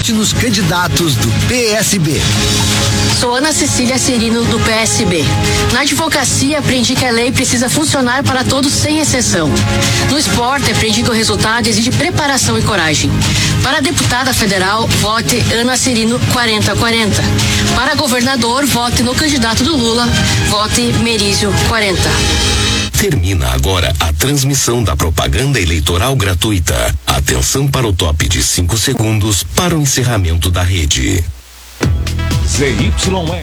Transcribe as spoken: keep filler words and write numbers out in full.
Nos candidatos do P S B. Sou Ana Cecília Serino, do P S B. Na advocacia, aprendi que a lei precisa funcionar para todos sem exceção. No esporte, aprendi que o resultado exige preparação e coragem. Para deputada federal, vote Ana Serino quarenta quarenta. Para governador, vote no candidato do Lula, vote Merizio quarenta. Termina agora a transmissão da propaganda eleitoral gratuita. Atenção para o top de cinco segundos para o encerramento da rede. Z Y E